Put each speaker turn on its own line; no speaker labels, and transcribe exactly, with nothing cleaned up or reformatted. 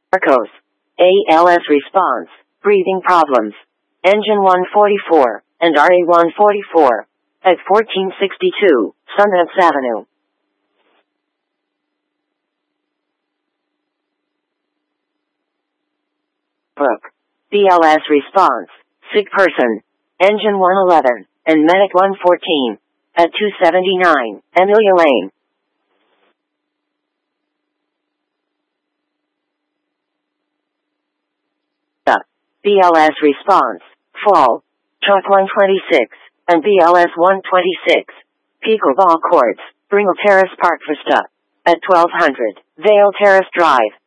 Arcos. A L S response, breathing problems. Engine one forty-four, and R A one forty-four. At fourteen sixty-two, Sundance Avenue. Brook. B L S response, sick person. Engine one eleven, and Medic one fourteen. At two seventy-nine, Amelia Lane. B L S response, fall. Truck one twenty-six, and B L S one twenty-six. Pickleball courts, Bringle Terrace Park Vista. At twelve hundred, Vale Terrace Drive.